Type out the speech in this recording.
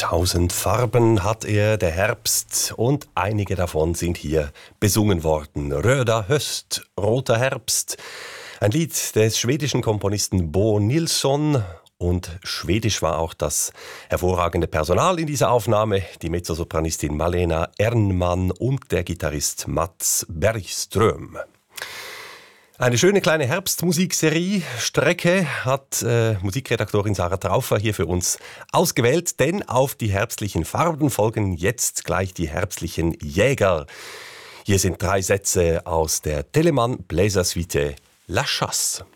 Tausend Farben hat er, der Herbst, und einige davon sind hier besungen worden. Röda Höst, roter Herbst, ein Lied des schwedischen Komponisten Bo Nilsson. Und schwedisch war auch das hervorragende Personal in dieser Aufnahme, die Mezzosopranistin Malena Ernman und der Gitarrist Mats Bergström. Eine schöne kleine Herbstmusikserie Strecke hat Musikredaktorin Sarah Traufer hier für uns ausgewählt, denn auf die herbstlichen Farben folgen jetzt gleich die herbstlichen Jäger. Hier sind 3 Sätze aus der Telemann Bläsersuite La Chasse.